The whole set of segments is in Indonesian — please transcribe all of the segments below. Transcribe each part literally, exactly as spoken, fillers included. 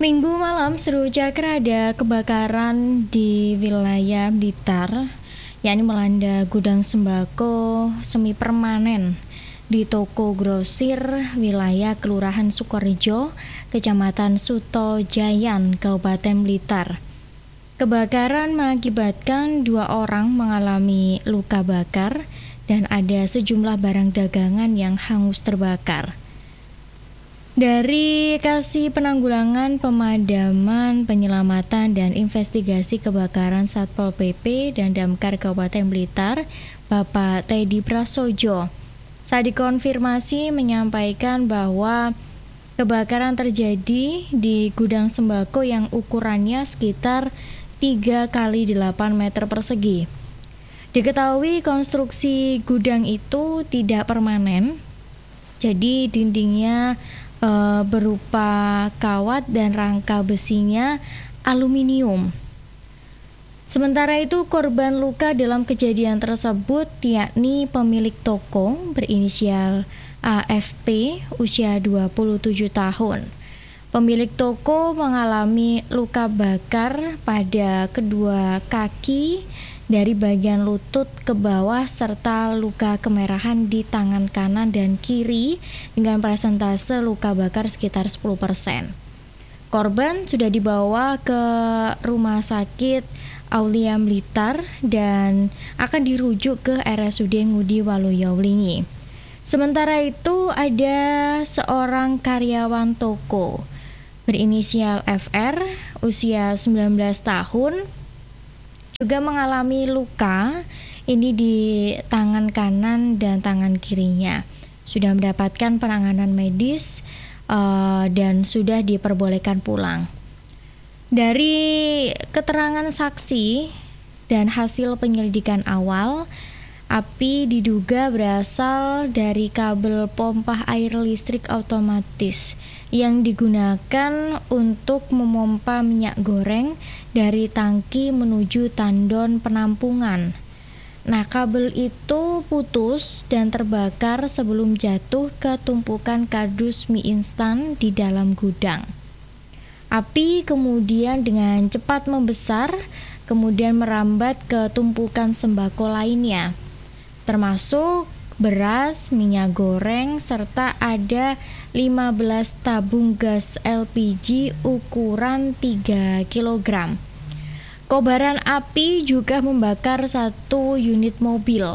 Minggu malam seru Cakra ada kebakaran di wilayah Blitar, yakni melanda gudang sembako semi permanen di toko grosir wilayah Kelurahan Sukorejo, Kecamatan Sutojayan, Kabupaten Blitar. Kebakaran mengakibatkan dua orang mengalami luka bakar dan ada sejumlah barang dagangan yang hangus terbakar. Dari Kasih Penanggulangan Pemadaman Penyelamatan dan Investigasi Kebakaran Satpol P P dan Damkar Kabupaten Blitar, Bapak Teddy Prasojo, saat dikonfirmasi menyampaikan bahwa kebakaran terjadi di gudang sembako yang ukurannya sekitar tiga kali delapan meter persegi. Diketahui konstruksi gudang itu tidak permanen, jadi dindingnya e, berupa kawat dan rangka besinya aluminium. Sementara itu korban luka dalam kejadian tersebut yakni pemilik toko berinisial A F P usia dua puluh tujuh tahun. Pemilik toko mengalami luka bakar pada kedua kaki dari bagian lutut ke bawah serta luka kemerahan di tangan kanan dan kiri dengan persentase luka bakar sekitar sepuluh persen. Korban sudah dibawa ke Rumah Sakit Aulia Blitar dan akan dirujuk ke R S U D Ngudi Waluyo Wlingi. Sementara itu ada seorang karyawan toko berinisial F R usia sembilan belas tahun juga mengalami luka ini di tangan kanan dan tangan kirinya. Sudah mendapatkan penanganan medis uh, dan sudah diperbolehkan pulang. Dari keterangan saksi dan hasil penyelidikan awal, api diduga berasal dari kabel pompa air listrik otomatis yang digunakan untuk memompa minyak goreng dari tangki menuju tandon penampungan. Nah, kabel itu putus dan terbakar sebelum jatuh ke tumpukan kardus mie instan di dalam gudang. Api kemudian dengan cepat membesar, kemudian merambat ke tumpukan sembako lainnya, termasuk beras, minyak goreng, serta ada lima belas tabung gas L P G ukuran tiga kilogram. Kobaran api juga membakar satu unit mobil.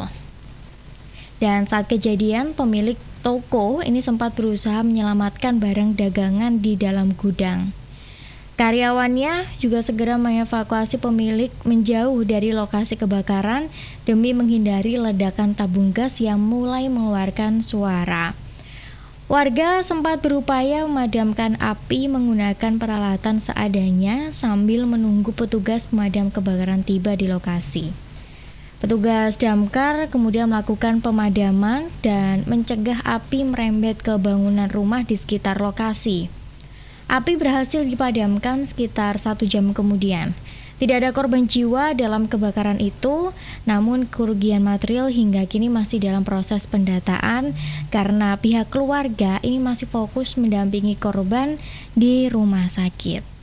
Dan saat kejadian, pemilik toko ini sempat berusaha menyelamatkan barang dagangan di dalam gudang. Karyawannya juga segera mengevakuasi pemilik menjauh dari lokasi kebakaran demi menghindari ledakan tabung gas yang mulai mengeluarkan suara. Warga sempat berupaya memadamkan api menggunakan peralatan seadanya sambil menunggu petugas pemadam kebakaran tiba di lokasi. Petugas damkar kemudian melakukan pemadaman dan mencegah api merembet ke bangunan rumah di sekitar lokasi. Api berhasil dipadamkan sekitar satu jam kemudian. Tidak ada korban jiwa dalam kebakaran itu, namun kerugian material hingga kini masih dalam proses pendataan karena pihak keluarga ini masih fokus mendampingi korban di rumah sakit.